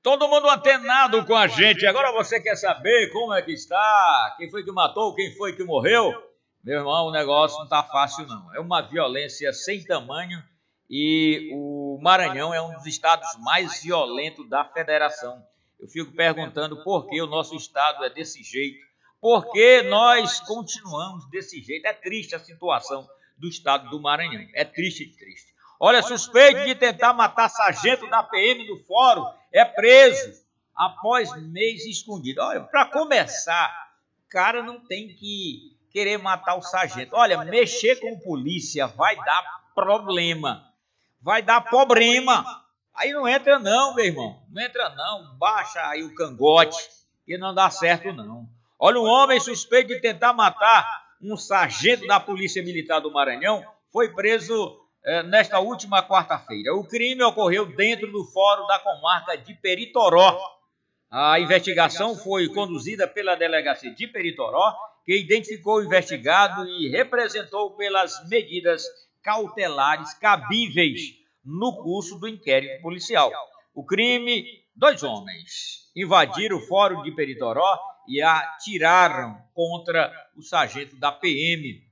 Todo mundo antenado com a gente. Agora você quer saber como é que está? Quem foi que matou? Quem foi que morreu? Meu irmão, o negócio não está fácil não. É uma violência sem tamanho e o Maranhão é um dos estados mais violentos da federação. Eu fico perguntando por que o nosso estado é desse jeito. Por que nós continuamos desse jeito? É triste a situação do estado do Maranhão. É triste. Olha, suspeito de tentar matar sargento da PM do Fórum é preso após mês escondido. Olha, para começar, o cara não tem que querer matar o sargento. Olha, mexer com polícia vai dar problema. Vai dar problema. Aí não entra não, meu irmão. Não entra não. Baixa aí o cangote que não dá certo não. Olha, um homem suspeito de tentar matar um sargento da Polícia Militar do Maranhão foi preso nesta última quarta-feira. O crime ocorreu dentro do Fórum da Comarca de Peritoró. A investigação foi conduzida pela Delegacia de Peritoró, que identificou o investigado e representou pelas medidas cautelares cabíveis no curso do inquérito policial. O crime, 2 homens invadiram o Fórum de Peritoró e atiraram contra o sargento da PM.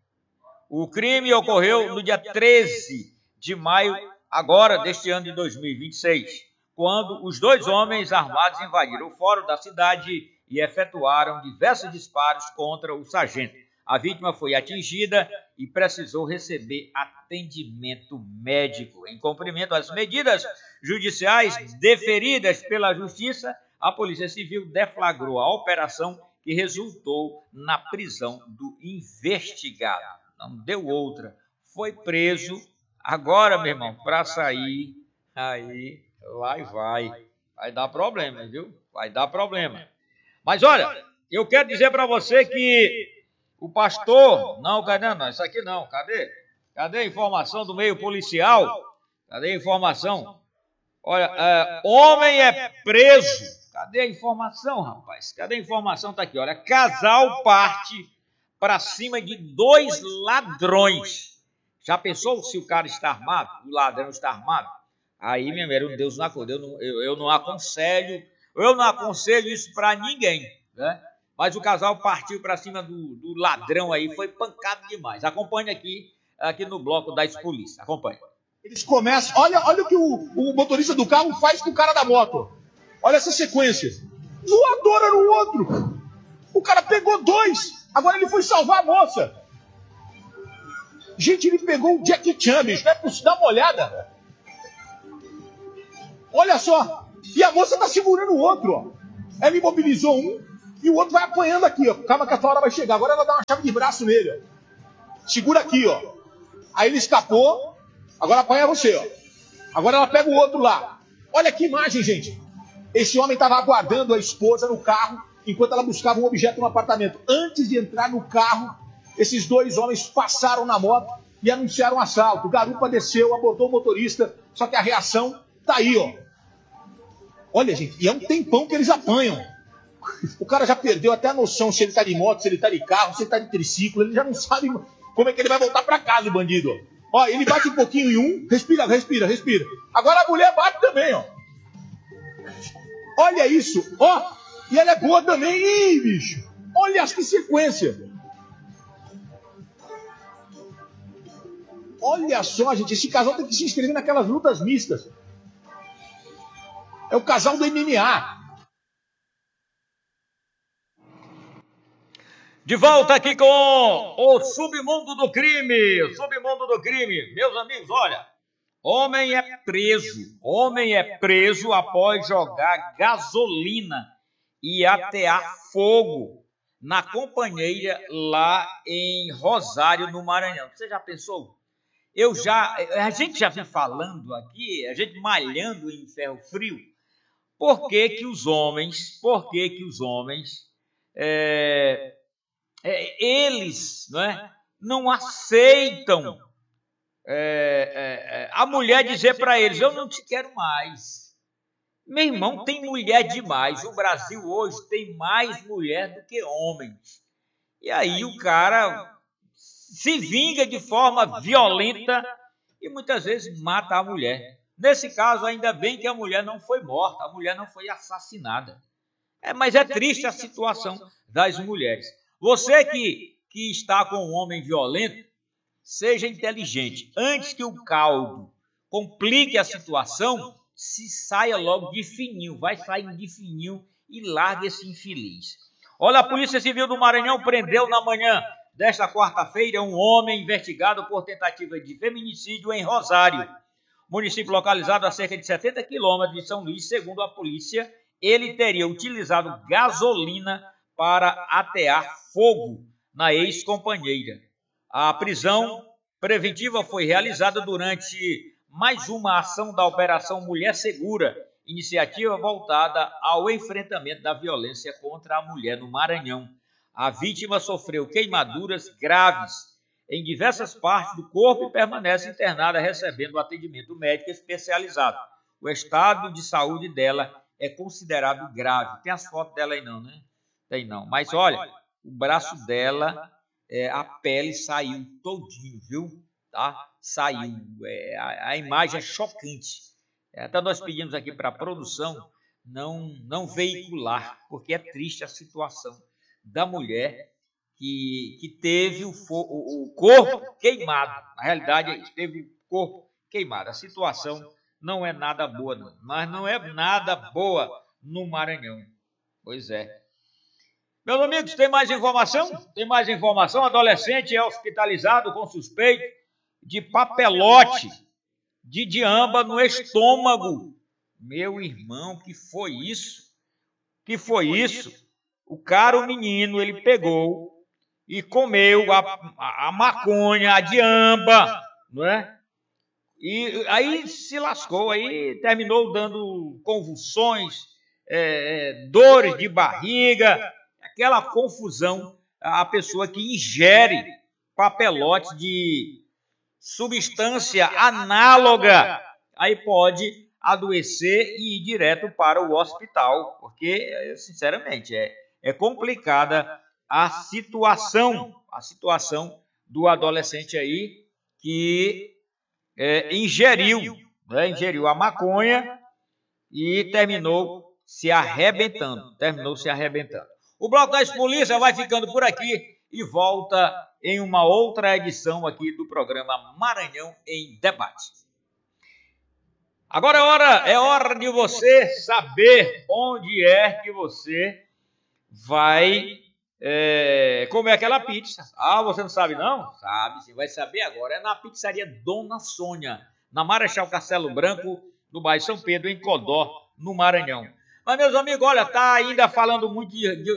O crime ocorreu no dia 13 de maio, agora deste ano de 2026, quando os 2 homens armados invadiram o fórum da cidade e efetuaram diversos disparos contra o sargento. A vítima foi atingida e precisou receber atendimento médico. Em cumprimento às medidas judiciais deferidas pela Justiça, a Polícia Civil deflagrou a operação que resultou na prisão do investigado. Não deu outra. Foi preso. Agora, meu irmão, para sair, aí lá vai dar problema, viu? Vai dar problema. Mas olha, eu quero dizer para você que o pastor... Não, isso aqui não. Cadê a informação do meio policial? Cadê a informação? Olha, homem é preso. Cadê a informação, rapaz? Cadê a informação? Tá aqui, olha. Casal parte para cima de 2 ladrões. Já pensou se o cara está armado? O ladrão está armado? Aí, meu irmão, Deus não acorda. Eu não aconselho isso para ninguém, né? Mas o casal partiu para cima do ladrão aí, foi pancado demais. Acompanhe aqui no bloco da polícia. Acompanhe. Eles começam, olha o que o motorista do carro faz com o cara da moto. Olha essa sequência. Voador era o outro. O cara pegou 2. Agora ele foi salvar a moça. Gente, ele pegou o Jackie Chan, bicho. Não é possível. Dá uma olhada. Olha só. E a moça tá segurando o outro, ó. Ela imobilizou um e o outro vai apanhando aqui, ó. Calma que a tua hora vai chegar. Agora ela dá uma chave de braço nele, ó. Segura aqui, ó. Aí ele escapou. Agora apanha você, ó. Agora ela pega o outro lá. Olha que imagem, gente. Esse homem estava aguardando a esposa no carro enquanto ela buscava um objeto no apartamento. Antes de entrar no carro, esses 2 homens passaram na moto e anunciaram um assalto. O garupa desceu, abordou o motorista, só que a reação tá aí, ó. Olha, gente, e é um tempão que eles apanham. O cara já perdeu até a noção se ele tá de moto, se ele tá de carro, se ele tá de triciclo. Ele já não sabe como é que ele vai voltar para casa, o bandido. Ó, ele bate um pouquinho em um, respira. Agora a mulher bate também, ó. Olha isso, ó. E ela é boa também. Ih, bicho. Olha que sequência. Olha só, gente. Esse casal tem que se inscrever naquelas lutas mistas. É o casal do MMA. De volta aqui com o Submundo do Crime. O Submundo do Crime. Meus amigos, olha. Homem é preso após jogar gasolina e atear fogo na companheira lá em Rosário, no Maranhão. Você já pensou? A gente já vem falando aqui, a gente malhando em ferro frio. Por que que os homens, eles, não aceitam a mulher dizer para eles, eu não te quero mais. Meu irmão, tem mulher demais. O Brasil hoje tem mais mulher do que homens. E aí o cara se vinga de forma violenta e muitas vezes mata a mulher. Nesse caso, ainda bem que a mulher não foi morta, a mulher não foi assassinada. Mas é triste a situação das mulheres. Você que está com um homem violento, seja inteligente. Antes que o caldo complique a situação, se saia logo de fininho, vai sair de fininho e largue esse infeliz. Olha, a Polícia Civil do Maranhão prendeu na manhã desta quarta-feira um homem investigado por tentativa de feminicídio em Rosário, município localizado a cerca de 70 quilômetros de São Luís. Segundo a polícia, ele teria utilizado gasolina para atear fogo na ex-companheira. A prisão preventiva foi realizada durante mais uma ação da Operação Mulher Segura, iniciativa voltada ao enfrentamento da violência contra a mulher no Maranhão. A vítima sofreu queimaduras graves em diversas partes do corpo e permanece internada recebendo atendimento médico especializado. O estado de saúde dela é considerado grave. Tem as fotos dela aí não, né? Tem não. Mas olha, o braço dela, a pele saiu todinho, viu? Tá? Saiu. A imagem é chocante. Até nós pedimos aqui para a produção não veicular, porque é triste a situação da mulher que teve o corpo queimado. Na realidade é isso, teve o corpo queimado. A situação não é nada boa, não. Mas não é nada boa no Maranhão. Pois é. Meus amigos, tem mais informação? Tem mais informação. Adolescente é hospitalizado com suspeito de papelote de diamba no estômago. Meu irmão, que foi isso? Que foi isso? O cara, o menino, ele pegou e comeu a maconha, a diamba, não é? E aí se lascou, aí terminou dando convulsões, dores de barriga, aquela confusão. A pessoa que ingere papelote de substância análoga, aí pode adoecer e ir direto para o hospital, porque, sinceramente, é complicada a situação do adolescente aí que ingeriu a maconha e terminou se arrebentando. O Bloco das Polícias vai ficando por aqui e volta em uma outra edição aqui do programa Maranhão em Debate. Agora é hora de você saber onde é que você vai comer aquela pizza. Ah, você não sabe não? Sabe, sim, vai saber agora. É na pizzaria Dona Sônia, na Marechal Castelo Branco, no bairro São Pedro, em Codó, no Maranhão. Mas, meus amigos, olha, tá ainda falando muito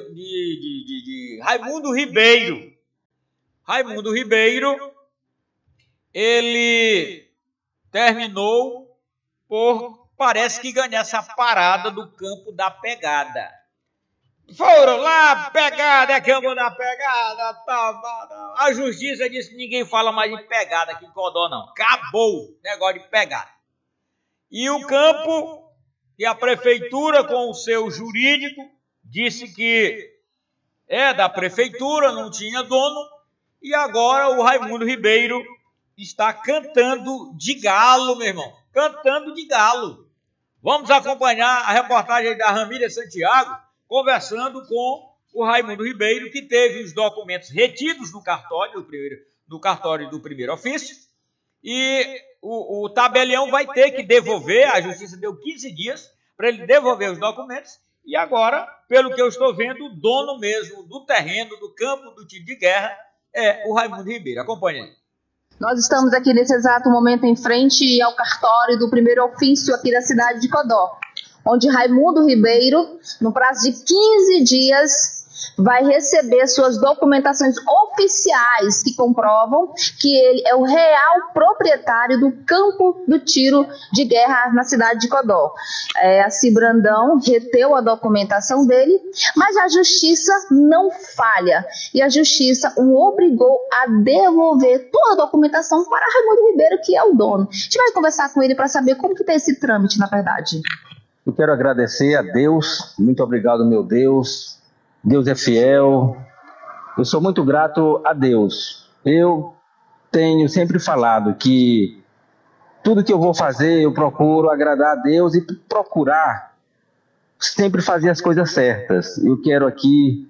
de Raimundo Ribeiro. Raimundo Ribeiro, ele terminou por, parece que ganhar essa parada do campo da pegada. Foram lá, pegada, campo da pegada, tá. A justiça disse que ninguém fala mais de pegada aqui em Codó, não. Acabou o negócio de pegada. E o campo, e a prefeitura com o seu jurídico, disse que é da prefeitura, não tinha dono, e agora o Raimundo Ribeiro está cantando de galo, meu irmão. Cantando de galo. Vamos acompanhar a reportagem da Ramília Santiago, conversando com o Raimundo Ribeiro, que teve os documentos retidos no cartório do primeiro ofício, e o tabelião vai ter que devolver, a justiça deu 15 dias para ele devolver os documentos, e agora, pelo que eu estou vendo, o dono mesmo do terreno, do campo do tiro de guerra, é o Raimundo Ribeiro. Acompanhe aí. Nós estamos aqui nesse exato momento em frente ao cartório do primeiro ofício aqui da cidade de Codó, onde Raimundo Ribeiro, no prazo de 15 dias, vai receber suas documentações oficiais que comprovam que ele é o real proprietário do campo do tiro de guerra na cidade de Codó. A Cibrandão reteu a documentação dele, mas a justiça não falha e a justiça o obrigou a devolver toda a documentação para Raimundo Ribeiro, que é o dono. A gente vai conversar com ele para saber como que está esse trâmite, na verdade. Eu quero agradecer a Deus, muito obrigado, meu Deus. Deus é fiel, eu sou muito grato a Deus. Eu tenho sempre falado que tudo que eu vou fazer, eu procuro agradar a Deus e procurar sempre fazer as coisas certas. Eu quero aqui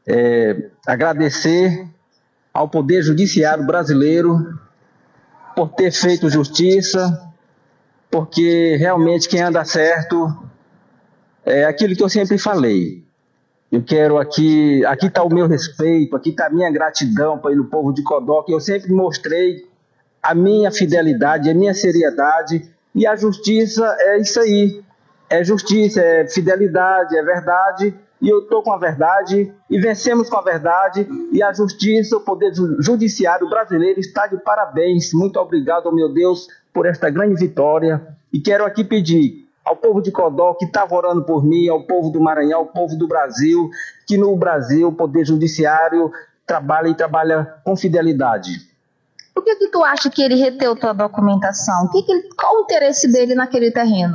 agradecer ao Poder Judiciário brasileiro por ter feito justiça, porque realmente quem anda certo é aquilo que eu sempre falei. Eu quero aqui está o meu respeito, aqui está a minha gratidão pelo povo de Codó, que eu sempre mostrei a minha fidelidade, a minha seriedade, e a justiça é isso aí, é justiça, é fidelidade, é verdade, e eu estou com a verdade, e vencemos com a verdade, e a justiça, o Poder Judiciário brasileiro está de parabéns. Muito obrigado, meu Deus, por esta grande vitória, e quero aqui pedir ao povo de Codó que estava orando por mim, ao povo do Maranhão, ao povo do Brasil, que no Brasil o Poder Judiciário trabalha com fidelidade. Por que tu acha que ele reteu tua documentação? Qual o interesse dele naquele terreno?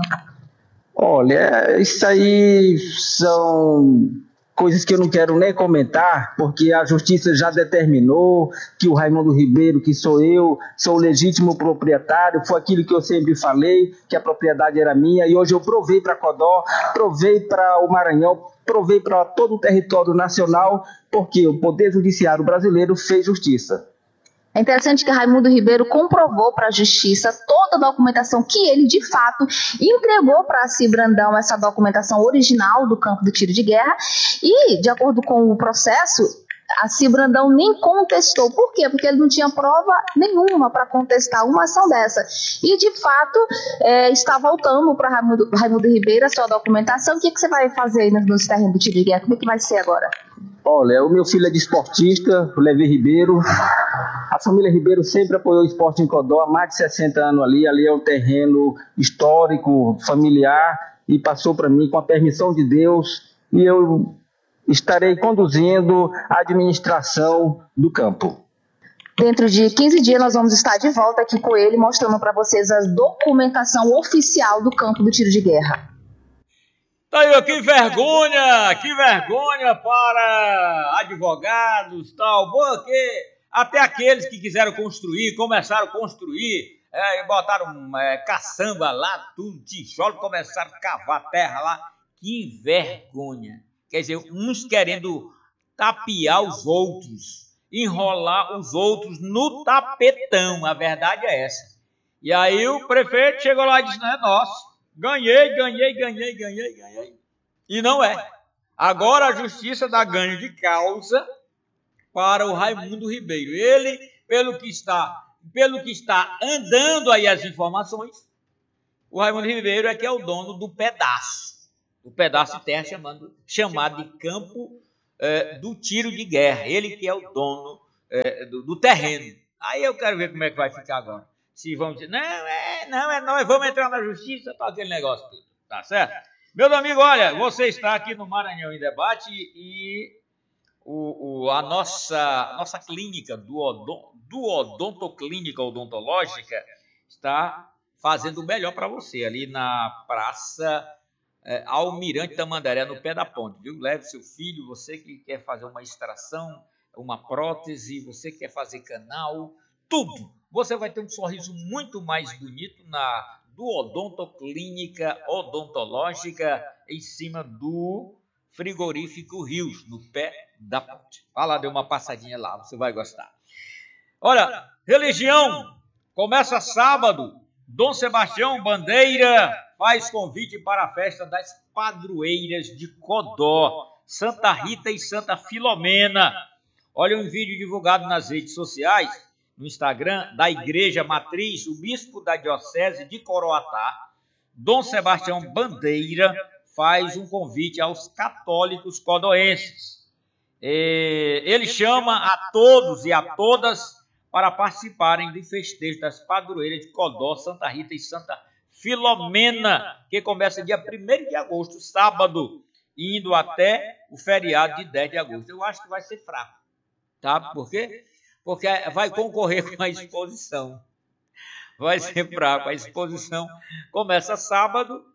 Olha, isso aí são coisas que eu não quero nem comentar, porque a justiça já determinou que o Raimundo Ribeiro, que sou eu, sou o legítimo proprietário, foi aquilo que eu sempre falei, que a propriedade era minha, e hoje eu provei para Codó, provei para o Maranhão, provei para todo o território nacional, porque o Poder Judiciário brasileiro fez justiça. É interessante que Raimundo Ribeiro comprovou para a justiça toda a documentação que ele, de fato, entregou para a Assi Brandão, essa documentação original do campo do tiro de guerra, e, de acordo com o processo, a Assi Brandão nem contestou. Por quê? Porque ele não tinha prova nenhuma para contestar uma ação dessa. E, de fato, está voltando para Raimundo Ribeiro a sua documentação. O que você vai fazer nos terrenos do tiro de guerra? Como é que vai ser agora? Olha, o meu filho é desportista, o Levi Ribeiro. A família Ribeiro sempre apoiou o esporte em Codó há mais de 60 anos ali. Ali é um terreno histórico, familiar, e passou para mim com a permissão de Deus, e eu estarei conduzindo a administração do campo. Dentro de 15 dias nós vamos estar de volta aqui com ele, mostrando para vocês a documentação oficial do campo do tiro de guerra. Tá aí, que vergonha para advogados, tal, porque até aqueles que quiseram construir, começaram a construir, botaram caçamba lá, tudo, tijolo, começaram a cavar terra lá, que vergonha. Quer dizer, uns querendo tapear os outros, enrolar os outros no tapetão, a verdade é essa. E aí o prefeito chegou lá e disse, não é nosso. Ganhei. E não é. Agora a justiça dá ganho de causa para o Raimundo Ribeiro. Ele, pelo que está andando aí as informações, o Raimundo Ribeiro é que é o dono do pedaço de terra chamado de campo do tiro de guerra. Ele que é o dono do terreno. Aí eu quero ver como é que vai ficar agora. Se vão dizer, nós vamos entrar na justiça para aquele negócio tudo, tá certo? Meus amigos, olha, você está aqui no Maranhão em Debate e a nossa clínica do Odontoclínica Odontológica está fazendo o melhor para você, ali na Praça Almirante Tamandaré, no pé da ponte, viu? Leve seu filho, você que quer fazer uma extração, uma prótese, você que quer fazer canal, tudo. Você vai ter um sorriso muito mais bonito do Odontoclínica Odontológica, em cima do frigorífico Rios, no pé da ponte. Vai lá, dê uma passadinha lá, você vai gostar. Olha, religião, começa sábado. Dom Sebastião Bandeira faz convite para a festa das padroeiras de Codó, Santa Rita e Santa Filomena. Olha um vídeo divulgado nas redes sociais, no Instagram da Igreja Matriz, o bispo da Diocese de Coroatá, Dom Sebastião Bandeira, faz um convite aos católicos codoenses. Ele chama a todos e a todas para participarem do festejo das padroeiras de Codó, Santa Rita e Santa Filomena, que começa dia 1º de agosto, sábado, indo até o feriado de 10 de agosto. Eu acho que vai ser fraco, tá? Por quê? Porque vai concorrer com a exposição. Vai ser fraco. A exposição começa sábado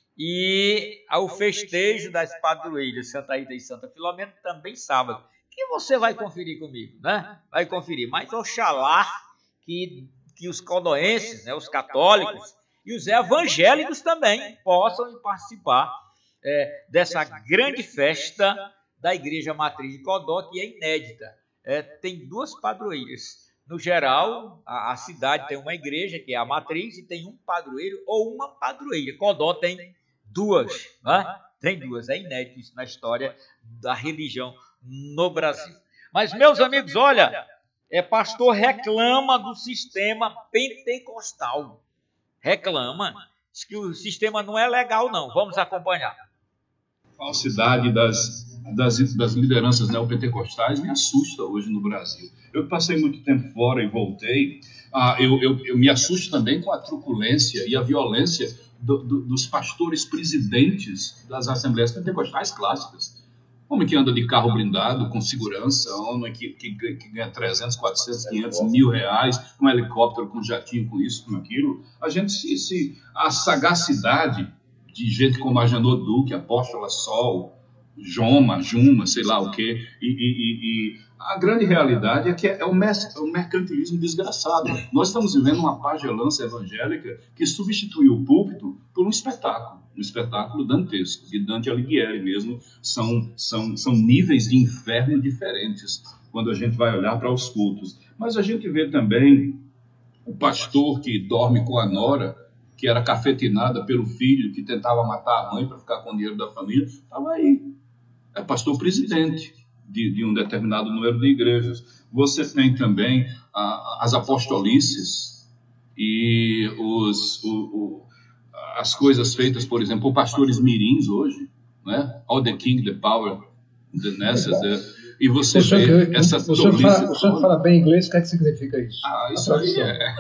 e o festejo das padroeiras Santa Rita e Santa Filomena também sábado. Que você vai conferir comigo, né? Vai conferir. Mas oxalá que que os codoenses, né, os católicos e os evangélicos também possam participar dessa grande festa da Igreja Matriz de Codó, que é inédita. Tem 2 padroeiras. No geral, a cidade tem uma igreja, que é a Matriz, e tem um padroeiro ou uma padroeira. Codó tem 2, né? Tem 2. É inédito isso na história da religião no Brasil. Mas, meus amigos, olha, pastor reclama do sistema pentecostal. Reclama. Diz que o sistema não é legal, não. Vamos acompanhar. A falsidade das lideranças neopentecostais me assusta hoje no Brasil. Eu passei muito tempo fora e voltei. Eu me assusto também com a truculência e a violência dos pastores presidentes das assembleias pentecostais clássicas. Homem que anda de carro blindado, com segurança, homem que ganha 300, 400, 500 mil reais, um helicóptero com jatinho, com isso, com aquilo. A sagacidade de gente como a Janot Duque, Apóstola Sol, Juma, sei lá o quê, e a grande realidade é que é um mercantilismo desgraçado. Nós estamos vivendo uma pagelança evangélica que substituiu o púlpito por um espetáculo dantesco, de Dante Alighieri mesmo. São níveis de inferno diferentes quando a gente vai olhar para os cultos. Mas a gente vê também o pastor que dorme com a nora, que era cafetinada pelo filho, que tentava matar a mãe para ficar com o dinheiro da família, estava aí. É pastor presidente de um determinado número de igrejas. Você tem também as apostolices e as coisas feitas, por exemplo, por pastores mirins hoje, né? All the king, the power, the necessary. E você vê essa tolice. O senhor fala bem inglês, o que significa isso? Isso aí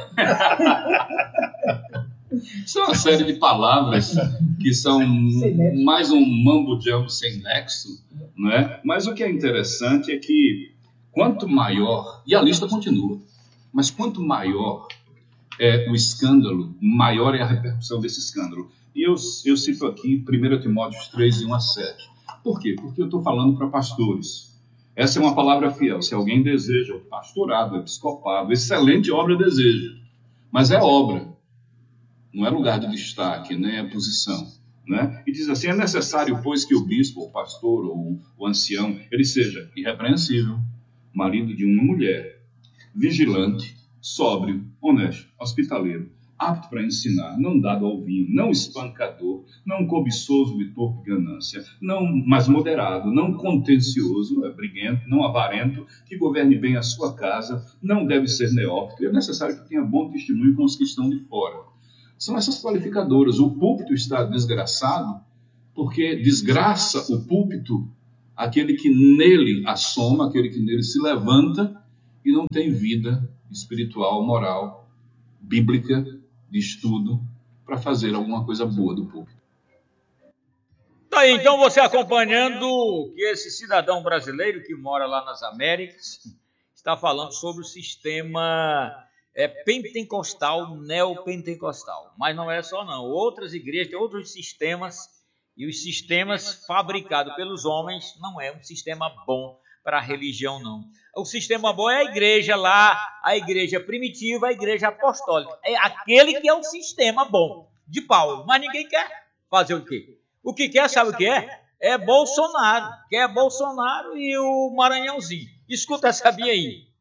Isso é uma série de palavras que são mais um mambo-jambo sem nexo, não é? Mas o que é interessante é que quanto maior, e a lista continua, mas quanto maior é o escândalo, maior é a repercussão desse escândalo. E eu cito aqui 1 Timóteo 3, 1-7. Por quê? Porque eu estou falando para pastores. Essa é uma palavra fiel. Se alguém deseja o pastorado, o episcopado, excelente obra deseja, mas é obra. Não é lugar de destaque, nem é posição, né? E diz assim: é necessário, pois, que o bispo, o pastor ou o ancião, ele seja irrepreensível, marido de uma mulher, vigilante, sóbrio, honesto, hospitaleiro, apto para ensinar, não dado ao vinho, não espancador, não cobiçoso de torpe ganância, mas moderado, não contencioso, briguento, não avarento, que governe bem a sua casa, não deve ser neófito. É necessário que tenha bom testemunho com os que estão de fora. São essas qualificadoras. O púlpito está desgraçado porque desgraça o púlpito aquele que nele assoma, aquele que nele se levanta e não tem vida espiritual, moral, bíblica, de estudo, para fazer alguma coisa boa do púlpito. Tá aí, então você acompanhando que esse cidadão brasileiro que mora lá nas Américas está falando sobre o sistema pentecostal, neopentecostal. Mas não é só não. Outras igrejas têm outros sistemas, e os sistemas fabricados pelos homens não é um sistema bom para a religião, não. O sistema bom é a igreja lá, a igreja primitiva, a igreja apostólica. É aquele que é o sistema bom de Paulo. Mas ninguém quer fazer o quê? O que quer, sabe o que é? É Bolsonaro. Quer Bolsonaro e o Maranhãozinho. Escuta essa Bia aí.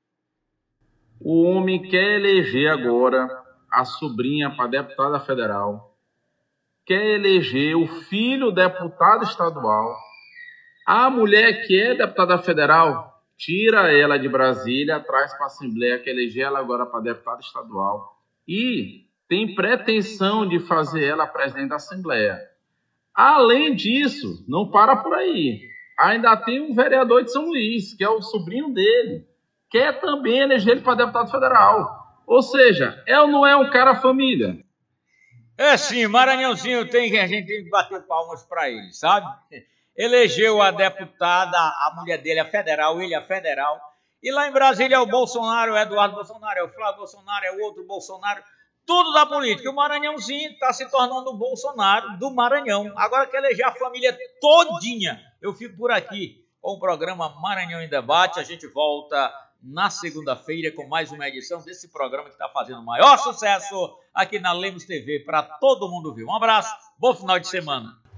O homem quer eleger agora a sobrinha para deputada federal, quer eleger o filho deputado estadual. A mulher que é deputada federal, tira ela de Brasília, traz para a Assembleia, quer eleger ela agora para deputada estadual. E tem pretensão de fazer ela presidente da Assembleia. Além disso, não para por aí. Ainda tem um vereador de São Luís, que é o sobrinho dele, quer também eleger ele para deputado federal. Ou seja, é ou não é um cara família? É sim, Maranhãozinho a gente tem que bater palmas para ele, sabe? Elegeu a deputada, a mulher dele, a federal, ele a federal. E lá em Brasília é o Bolsonaro, o Eduardo Bolsonaro, é o Flávio Bolsonaro, é o outro Bolsonaro. Tudo da política. O Maranhãozinho está se tornando o Bolsonaro do Maranhão. Agora quer eleger a família todinha. Eu fico por aqui com o programa Maranhão em Debate. A gente volta na segunda-feira com mais uma edição desse programa que está fazendo o maior sucesso aqui na Lemos TV para todo mundo ver. Um abraço, bom final de semana.